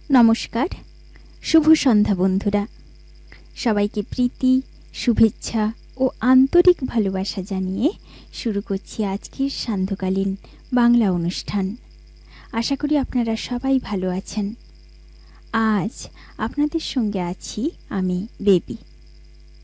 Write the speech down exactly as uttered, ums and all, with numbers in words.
নমস্কার, শুভ সন্ধ্যা বন্ধুরা। সবাইকে প্রীতি, শুভেচ্ছা ও আন্তরিক ভালোবাসা জানিয়ে শুরু করছি আজকের সান্ধ্যকালীন বাংলা অনুষ্ঠান। আশা করি আপনারা সবাই ভালো আছেন। আজ আপনাদের সঙ্গে আছি আমি বেবি।